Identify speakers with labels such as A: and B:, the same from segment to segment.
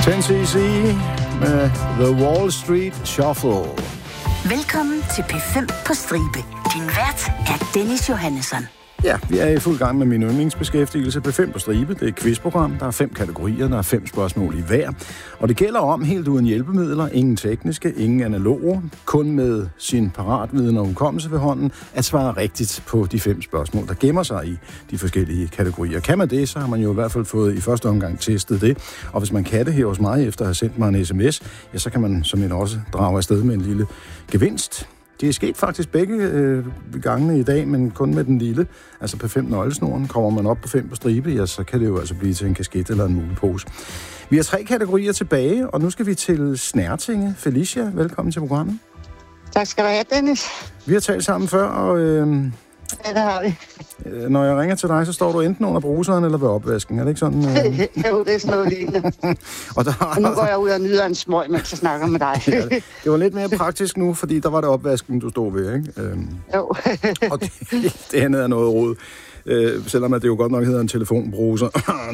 A: 10cc med The Wall Street Shuffle.
B: Velkommen til P5 på stribe. Din vært er Dennis Johannesson.
A: Ja, vi er i fuld gang med min yndlingsbeskæftigelse. P5 på stribe. Det er et quizprogram. Der er 5 kategorier, der er 5 spørgsmål i hver. Og det gælder om helt uden hjælpemidler, ingen tekniske, ingen analoge, kun med sin paratviden og hukommelse ved hånden, at svare rigtigt på de 5 spørgsmål, der gemmer sig i de forskellige kategorier. Kan man det, så har man jo i hvert fald fået i første omgang testet det. Og hvis man kan det her hos mig, efter at have sendt mig en sms, ja, så kan man som en også drage afsted med en lille gevinst. Det er sket faktisk begge gangene i dag, men kun med den lille. Altså på 5 nøglesnoren. Kommer man op på 5 på stribe, ja, så kan det jo altså blive til en kasket eller en mulepose. Vi har 3 kategorier tilbage, og nu skal vi til Snertinge. Felicia, velkommen til programmet.
C: Tak skal du have, Dennis.
A: Vi har talt sammen før, og
C: ja, det har vi.
A: Når jeg ringer til dig, så står du enten under bruseren eller ved opvasken. Er det ikke sådan?
C: Jo, det er sådan noget lignende. og nu går jeg ud og nyder en smøg, mens jeg snakker med dig.
A: Ja, det var lidt mere praktisk nu, fordi der var det opvasken, du stod ved, ikke?
C: Jo.
A: og det andet er noget rod. Selvom det jo godt nok hedder en telefonbruser.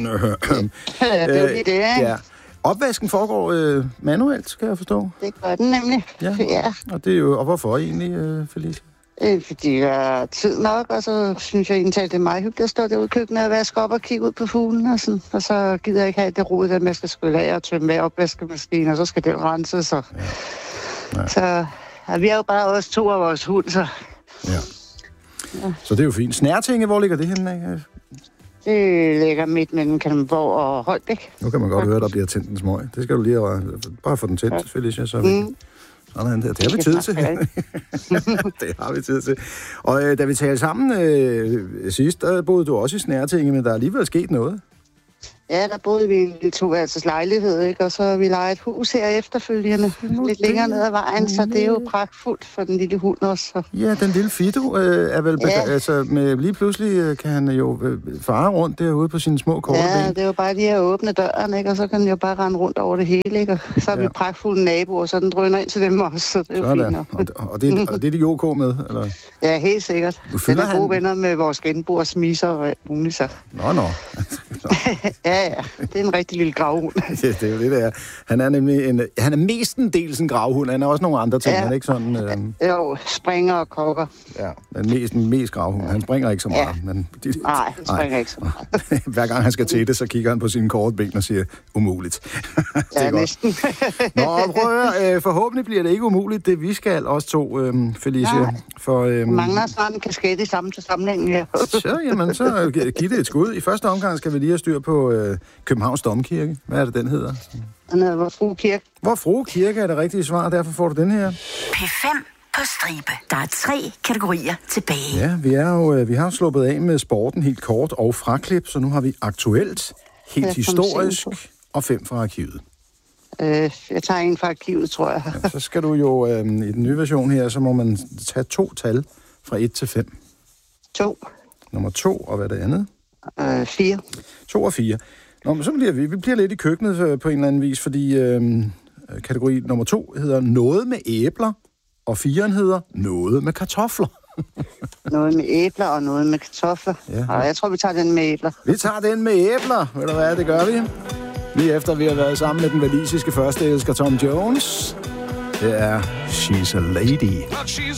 C: Det er jo lige det, ikke?
A: Ja. Opvasken foregår manuelt, skal jeg forstå.
C: Det gør den nemlig.
A: Ja. Og det er jo, og hvorfor egentlig, Felicia?
C: Fordi jeg har tid nok, og så synes jeg egentlig, at det er meget hyggeligt at stå derude i køkkenet og vaske op og kigge ud på fuglen og sådan. Og så gider jeg ikke have det rod, at man skal skylle af og tømme af opvaskemaskinen, og så skal den renses. Så, ja. Så ja, vi er jo bare også 2 af vores hund, så...
A: Ja. Så det er jo fint. Snertinge, hvor ligger det henne?
C: Det ligger midt mellem Kalundborg og Holbæk.
A: Nu kan man godt høre, der bliver tændt en smøg. Det skal du lige bare få den tændt, Felicia, så vi... Sådan der. Det har vi tid til. Det har vi tid til. Og da vi talte sammen sidst, der boede du også i Snertinge, men der er alligevel sket noget.
C: Ja, der boede vi i en 2-værelses lejlighed, ikke? Og så har vi lejet et hus her efterfølgende, lidt længere ned ad vejen, så det er jo pragtfuldt for den lille hund også.
A: Ja, den lille Fido er vel... Altså, lige pludselig kan han jo fare rundt derude på sine små korte ben.
C: Ja, det er jo bare lige at åbne døren, ikke? Og så kan den jo bare rende rundt over det hele, ikke? Og så har vi pragtfulde naboer, så den drøner ind til dem også, så det er jo fint nok.
A: Og det er de OK med, eller?
C: Ja, helt sikkert. Den er gode venner med vores genboer, smiser og alt muligt, så.
A: Nå.
C: Ja, det er en rigtig lille gravhund.
A: Ja, det er jo det, der. Han er nemlig han er mestendels en gravhund. Han er også nogle andre ting, han er ikke sådan...
C: Jo, springer og kokker.
A: Ja, men mest gravhund. Han springer ikke så meget.
C: Ja.
A: Men
C: Nej, han springer ikke så meget.
A: Hver gang han skal til det, så kigger han på sine korte ben og siger, umuligt. Det
C: ja, næsten.
A: Nå, prøv at høre. Forhåbentlig bliver det ikke umuligt, det vi skal, os 2, Felicia.
C: Ja.
A: For,
C: mangler snart en kasket i sammenhængen her.
A: så giv det et skud. I første omgang skal vi lige have styr på Københavns Domkirke. Hvad er det, den hedder?
C: Den hedder Vor Frue Kirke.
A: Vor Frue Kirke er det rigtige svar, og derfor får du den her.
B: P5 på stribe. Der er 3 kategorier tilbage.
A: Ja, vi har sluppet af med sporten helt kort og fraklip, så nu har vi aktuelt, helt historisk og 5 fra arkivet.
C: Jeg tager en fra arkivet, tror jeg.
A: Ja, så skal du jo, i den nye version her, så må man tage 2 tal fra 1 til 5.
C: 2.
A: Nummer 2, og hvad er det andet?
C: 4.
A: 2 og 4. Nå, men så bliver vi bliver lidt i køkkenet på en eller anden vis, fordi kategori nummer 2 hedder noget med æbler, og 4'eren hedder noget med kartofler.
C: Noget med æbler og noget med kartofler. Ja. Og jeg tror, vi tager den med æbler.
A: Vi tager den med æbler. Ved du hvad, det gør vi. Lige efter vi har været sammen med den walisiske førsteelsker Tom Jones. Det er She's a Lady.
D: But she's